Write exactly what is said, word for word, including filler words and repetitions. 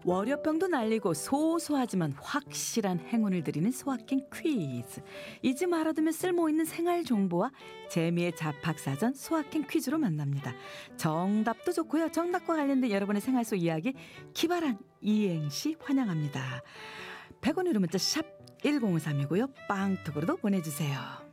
월요병도 날리고 소소하지만 확실한 행운을 드리는 소확행 퀴즈. 잊지 말아두면 쓸모있는 생활 정보와 재미의 잡학사전 소확행 퀴즈로 만납니다. 정답도 좋고요. 정답과 관련된 여러분의 생활 속 이야기 기발한 이행시 환영합니다. 백 원으로 문자 샵 일공오삼이고요. 빵톡으로도 보내주세요.